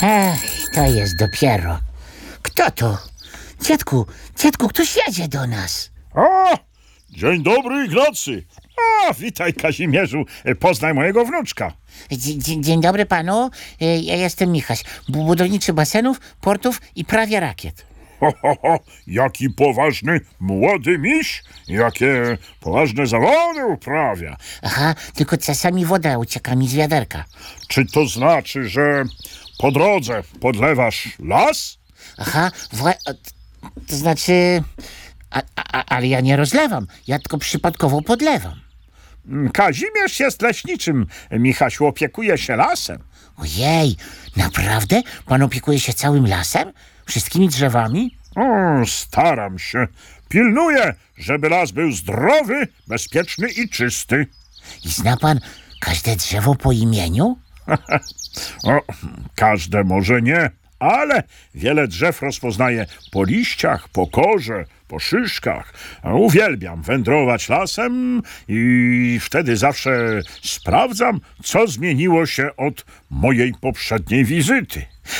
Ech, to jest dopiero. Kto to? Dziadku, ktoś jedzie do nas. O! Dzień dobry, Ignacy. Witaj, Kazimierzu. Poznaj mojego wnuczka. Dzień dobry panu. Ja jestem Michaś, budowniczy basenów, portów i prawie rakiet. Jaki poważny młody miś. Jakie poważne zawody uprawia. Aha, tylko czasami woda ucieka mi z wiaderka. Czy to znaczy, że po drodze podlewasz las? Aha, to znaczy... Ale ja nie rozlewam, ja tylko przypadkowo podlewam. Kazimierz jest leśniczym. Michasiu opiekuje się lasem. Ojej, naprawdę? Pan opiekuje się całym lasem? Wszystkimi drzewami? Staram się. Pilnuję, żeby las był zdrowy, bezpieczny i czysty. I zna pan każde drzewo po imieniu? Każde może nie, ale wiele drzew rozpoznaję po liściach, po korze, po szyszkach. Uwielbiam wędrować lasem i wtedy zawsze sprawdzam, co zmieniło się od mojej poprzedniej wizyty.